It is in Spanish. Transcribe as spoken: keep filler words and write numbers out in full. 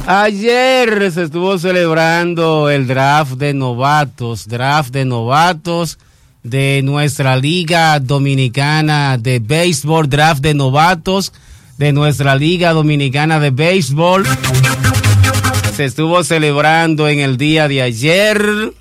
Ayer se estuvo celebrando el draft de novatos, draft de novatos de nuestra Liga Dominicana de Béisbol, draft de novatos de nuestra Liga Dominicana de Béisbol. Se estuvo celebrando en el día de ayer.